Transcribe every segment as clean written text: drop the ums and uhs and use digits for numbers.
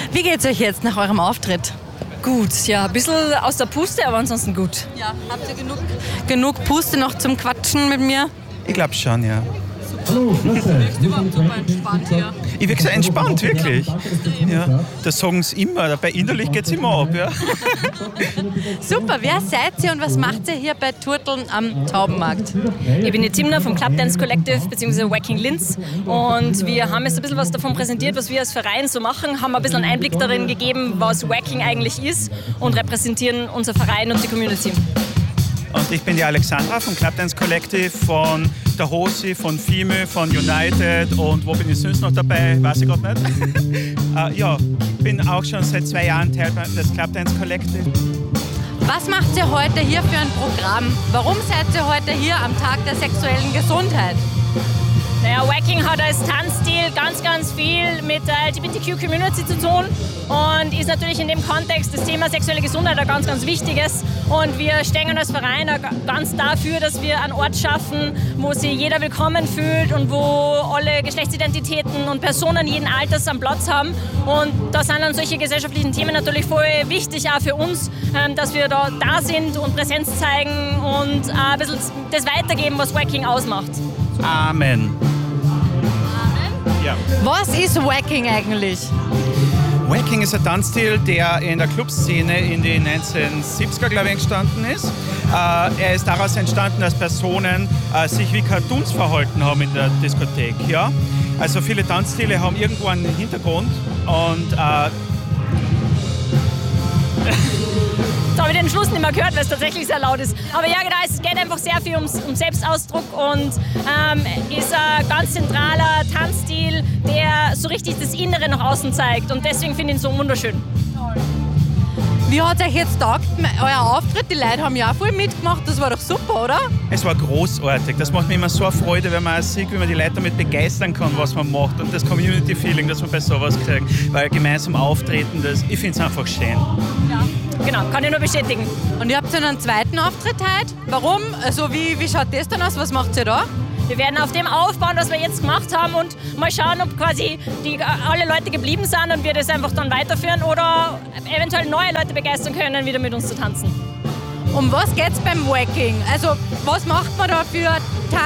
Wie geht's euch jetzt nach eurem Auftritt? Gut, ja, ein bisschen aus der Puste, aber ansonsten gut. Ja, habt ihr genug Puste noch zum Quatschen mit mir? Ich glaube schon, ja. Du wirkst überhaupt super entspannt hier. Ich wirke so entspannt, wirklich. Ja, das sagen sie immer, dabei innerlich geht es immer ab. Ja. Super, wer seid ihr und was macht ihr hier bei Turteln am Taubenmarkt? Ich bin die Timna vom Club Dance Collective bzw. Wacking Linz und wir haben jetzt ein bisschen was davon präsentiert, was wir als Verein so machen, haben ein bisschen einen Einblick darin gegeben, was Wacking eigentlich ist und repräsentieren unser Verein und die Community. Und ich bin die Alexandra vom Club Dance Collective, von der Hosi, von FIME, von United und wo bin ich sonst noch dabei? Weiß ich gerade nicht. Ja, bin auch schon seit 2 Jahren Teil des Club Dance Collective. Was macht ihr heute hier für ein Programm? Warum seid ihr heute hier am Tag der sexuellen Gesundheit? Naja, Wacking hat als Tanzstil ganz viel mit der LGBTQ-Community zu tun und ist natürlich in dem Kontext das Thema sexuelle Gesundheit ein ganz wichtiges. Und wir stehen als Verein ganz dafür, dass wir einen Ort schaffen, wo sich jeder willkommen fühlt und wo alle Geschlechtsidentitäten und Personen jeden Alters am Platz haben. Und da sind dann solche gesellschaftlichen Themen natürlich voll wichtig, auch für uns, dass wir da sind und Präsenz zeigen und ein bisschen das weitergeben, was Wacking ausmacht. Amen. Ja. Was ist Wacking eigentlich? Wacking ist ein Tanzstil, der in der Clubszene in den 1970er, glaube ich, entstanden ist. Er ist daraus entstanden, dass Personen sich wie Cartoons verhalten haben in der Diskothek. Ja? Also viele Tanzstile haben irgendwo einen Hintergrund und Jetzt habe ich den Schluss nicht mehr gehört, weil es tatsächlich sehr laut ist. Aber ja, genau, es geht einfach sehr viel um Selbstausdruck und ist ein ganz zentraler Tanzstil, der so richtig das Innere nach außen zeigt. Und deswegen finde ich ihn so wunderschön. Wie hat euch jetzt taugt, euer Auftritt? Die Leute haben ja auch voll mitgemacht, das war doch super, oder? es war großartig. Das macht mir immer so eine Freude, wenn man sieht, wie man die Leute damit begeistern kann, was man macht. Und das Community-Feeling, das man bei sowas kriegt. Weil gemeinsam auftreten, ich finde es einfach schön. Ja, genau, kann ich nur bestätigen. Und ihr habt so einen zweiten Auftritt heute. Warum? Also wie schaut das dann aus? Was macht ihr da? Wir werden auf dem aufbauen, was wir jetzt gemacht haben und mal schauen, ob quasi alle Leute geblieben sind und wir das einfach dann weiterführen oder eventuell neue Leute begeistern können, wieder mit uns zu tanzen. Um was geht's beim Wacking? Also was macht man da für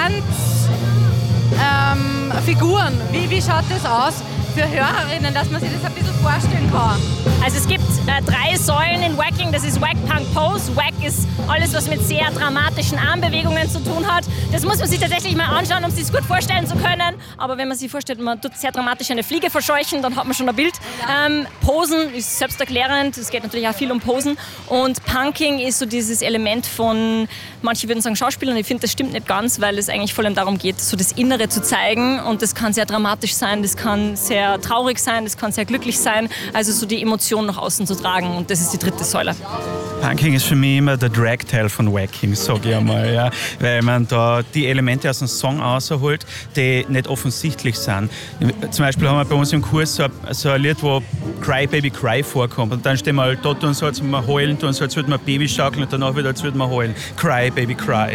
Tanzfiguren? Wie schaut das aus für Hörerinnen, dass man sich das ein bisschen vorstellen kann? Also es gibt 3 Säulen in Wacking. Das ist Wack, Punk, Pose. Wack ist alles, was mit sehr dramatischen Armbewegungen zu tun hat. Das muss man sich tatsächlich mal anschauen, um sich das gut vorstellen zu können. Aber wenn man sich vorstellt, man tut sehr dramatisch eine Fliege verscheuchen, dann hat man schon ein Bild. Posen ist selbsterklärend. Es geht natürlich auch viel um Posen. Und Punking ist so dieses Element von, manche würden sagen Schauspielern. Ich finde, das stimmt nicht ganz, weil es eigentlich vor allem darum geht, so das Innere zu zeigen. Und das kann sehr dramatisch sein, das kann sehr traurig sein, das kann sehr glücklich sein. Also so die Emotionen nach außen zu tragen, und das ist die 3. Säule. Punking ist für mich immer der Drag-Teil von Wacking, sage ich einmal, ja. Weil man da die Elemente aus dem Song rausholt, die nicht offensichtlich sind. Zum Beispiel haben wir bei uns im Kurs so ein Lied, wo Cry Baby Cry vorkommt, und dann stehen wir halt dort und so, als würden wir heulen, und so, als würden wir Baby schaukeln, und danach wieder, als würden wir heulen. Cry Baby Cry.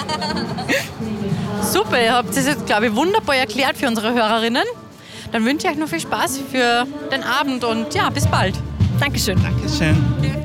Super, ihr habt das jetzt, glaube ich, wunderbar erklärt für unsere Hörerinnen. Dann wünsche ich euch noch viel Spaß für den Abend und ja, bis bald. Dankeschön. Dankeschön.